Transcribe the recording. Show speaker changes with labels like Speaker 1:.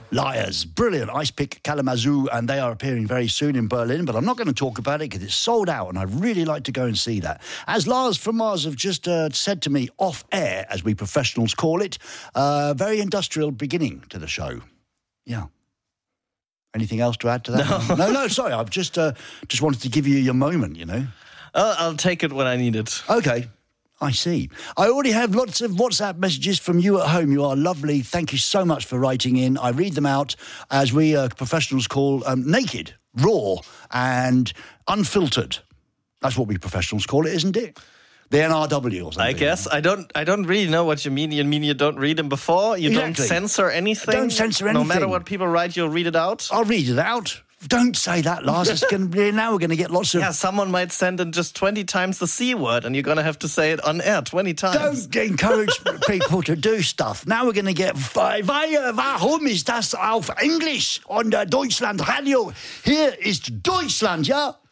Speaker 1: Liars. Brilliant. Ice Pick Kalamazoo, and they are appearing very soon in Berlin, but I'm not going to talk about it because it's sold out, and I'd really like to go and see that. As Lars from Mars have just said to me off air, as we professionals call it, very industrial beginning to the show. Yeah. Anything else to add to that? No, sorry. I've just wanted to give you your moment, you know.
Speaker 2: I'll take it when I need it.
Speaker 1: Okay. I see. I already have lots of WhatsApp messages from you at home. You are lovely. Thank you so much for writing in. I read them out as we professionals call naked, raw and unfiltered. That's what we professionals call it, isn't it? The NRW or something.
Speaker 2: I guess. I don't really know what you mean. You mean you don't read them before? You don't censor anything?
Speaker 1: Don't censor anything.
Speaker 2: No matter what people write, you'll read it out?
Speaker 1: I'll read it out. Don't say that, Lars. Now we're going to get lots of...
Speaker 2: Yeah, someone might send in just 20 times the C word, and you're going to have to say it on air 20 times.
Speaker 1: Don't encourage people to do stuff. Now we're going to get... Warum ist das auf Englisch on the Deutschland Radio? Here is Deutschland, yeah?